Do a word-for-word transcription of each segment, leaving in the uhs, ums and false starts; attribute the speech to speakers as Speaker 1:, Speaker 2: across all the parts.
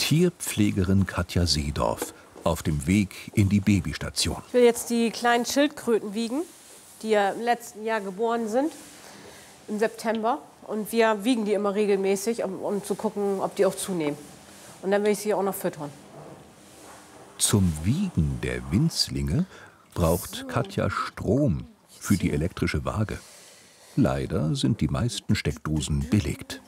Speaker 1: Tierpflegerin Katja Seedorf auf dem Weg in die Babystation.
Speaker 2: Ich will jetzt die kleinen Schildkröten wiegen, die ja im letzten Jahr geboren sind, im September. Und wir wiegen die immer regelmäßig, um, um zu gucken, ob die auch zunehmen. Und dann will ich sie auch noch füttern.
Speaker 1: Zum Wiegen der Winzlinge braucht Katja Strom für die elektrische Waage. Leider sind die meisten Steckdosen belegt.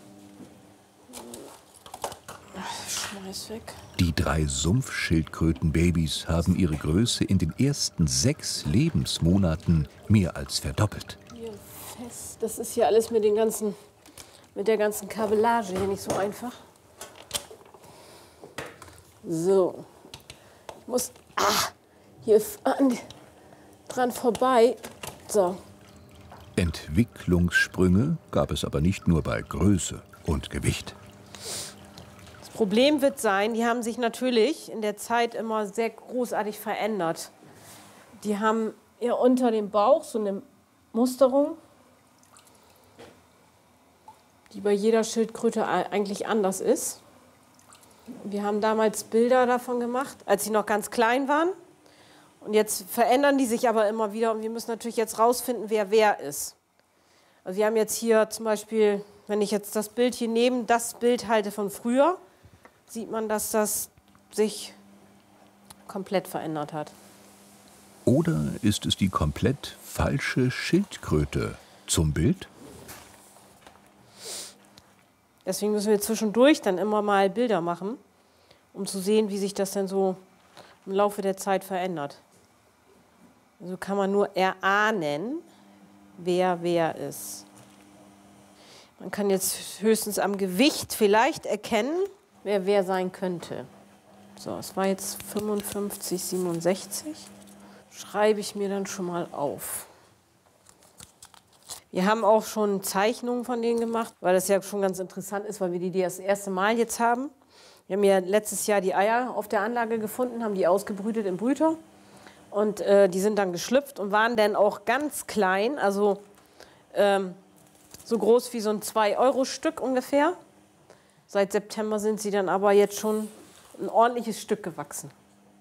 Speaker 2: Schmeiß weg.
Speaker 1: Die drei Sumpfschildkrötenbabys haben ihre Größe in den ersten sechs Lebensmonaten mehr als verdoppelt.
Speaker 2: Hier fest. Das ist hier alles mit den ganzen, mit der ganzen Kabellage hier nicht so einfach. So. Ich muss ah, hier an, dran vorbei. So.
Speaker 1: Entwicklungssprünge gab es aber nicht nur bei Größe und Gewicht.
Speaker 2: Das Problem wird sein, die haben sich natürlich in der Zeit immer sehr großartig verändert. Die haben hier unter dem Bauch so eine Musterung, die bei jeder Schildkröte eigentlich anders ist. Wir haben damals Bilder davon gemacht, als sie noch ganz klein waren. Und jetzt verändern die sich aber immer wieder und wir müssen natürlich jetzt rausfinden, wer wer ist. Also wir haben jetzt hier zum Beispiel, wenn ich jetzt das Bild hier neben das Bild halte von früher, sieht man, dass das sich komplett verändert hat.
Speaker 1: Oder ist es die komplett falsche Schildkröte zum Bild?
Speaker 2: Deswegen müssen wir zwischendurch dann immer mal Bilder machen, um zu sehen, wie sich das denn so im Laufe der Zeit verändert. So kann man nur erahnen, wer wer ist. Man kann jetzt höchstens am Gewicht vielleicht erkennen, wer wer sein könnte. So, es war jetzt fünfundfünfzig, siebenundsechzig. Schreibe ich mir dann schon mal auf. Wir haben auch schon Zeichnungen von denen gemacht, weil das ja schon ganz interessant ist, weil wir die das erste Mal jetzt haben. Wir haben ja letztes Jahr die Eier auf der Anlage gefunden, haben die ausgebrütet im Brüter. Und äh, die sind dann geschlüpft und waren dann auch ganz klein, also ähm, so groß wie so ein zwei Euro Stück ungefähr. Seit September sind sie dann aber jetzt schon ein ordentliches Stück gewachsen.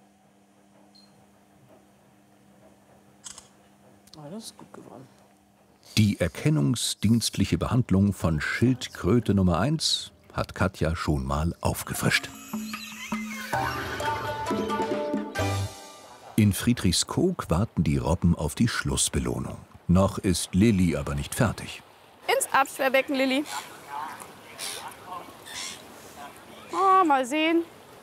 Speaker 2: Oh, das ist gut geworden.
Speaker 1: Die erkennungsdienstliche Behandlung von Schildkröte Nummer eins hat Katja schon mal aufgefrischt. In Friedrichskoog warten die Robben auf die Schlussbelohnung. Noch ist Lilly aber nicht fertig.
Speaker 3: Ins Absperrbecken, Lilly. Oh, mal sehen.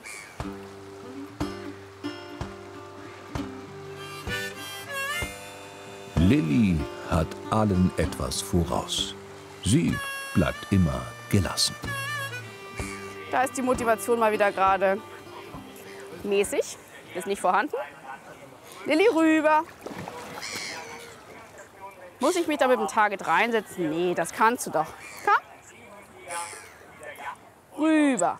Speaker 1: Lilly hat allen etwas voraus. Sie bleibt immer gelassen.
Speaker 3: Da ist die Motivation mal wieder gerade mäßig. Ist nicht vorhanden. Lilly, rüber. Muss ich mich da mit dem Target reinsetzen? Nee, das kannst du doch. Komm. Rüber.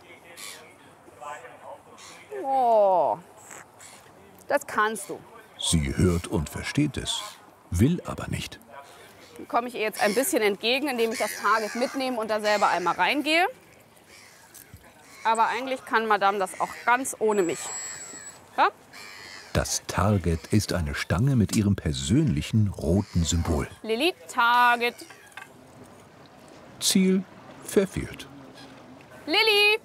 Speaker 3: Oh, das kannst du.
Speaker 1: Sie hört und versteht es, will aber nicht.
Speaker 3: Dann komme ich ihr jetzt ein bisschen entgegen, indem ich das Target mitnehme und da selber einmal reingehe. Aber eigentlich kann Madame das auch ganz ohne mich. Ja?
Speaker 1: Das Target ist eine Stange mit ihrem persönlichen roten Symbol.
Speaker 3: Lilly, Target.
Speaker 1: Ziel verfehlt.
Speaker 3: Lilly!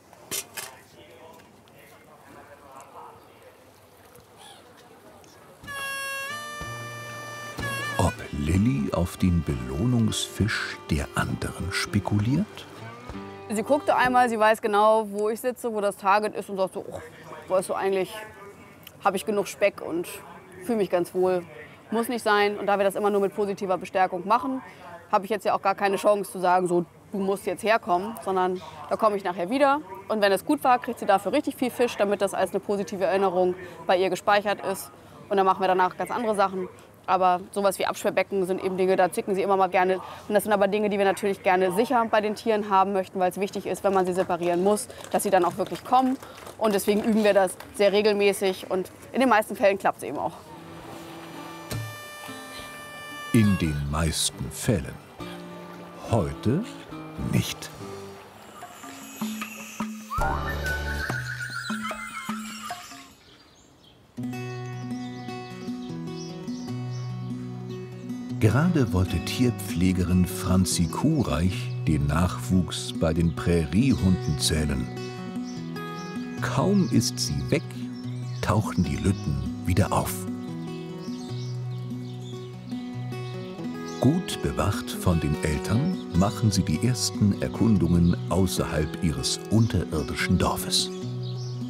Speaker 1: Ob Lilly auf den Belohnungsfisch der anderen spekuliert?
Speaker 3: Sie guckte einmal, sie weiß genau, wo ich sitze, wo das Target ist und sagt so, oh, weißt du, eigentlich habe ich genug Speck und fühle mich ganz wohl. Muss nicht sein. Und da wir das immer nur mit positiver Bestärkung machen, habe ich jetzt ja auch gar keine Chance zu sagen, so, du musst jetzt herkommen, sondern da komme ich nachher wieder. Und wenn es gut war, kriegt sie dafür richtig viel Fisch, damit das als eine positive Erinnerung bei ihr gespeichert ist. Und dann machen wir danach ganz andere Sachen. Aber sowas wie Absperrbecken sind eben Dinge, da zicken sie immer mal gerne. Und das sind aber Dinge, die wir natürlich gerne sicher bei den Tieren haben möchten, weil es wichtig ist, wenn man sie separieren muss, dass sie dann auch wirklich kommen. Und deswegen üben wir das sehr regelmäßig und in den meisten Fällen klappt es eben auch.
Speaker 1: In den meisten Fällen. Heute nicht. Gerade wollte Tierpflegerin Franzi Kuhreich den Nachwuchs bei den Präriehunden zählen. Kaum ist sie weg, tauchen die Lütten wieder auf. Gut bewacht von den Eltern machen sie die ersten Erkundungen außerhalb ihres unterirdischen Dorfes.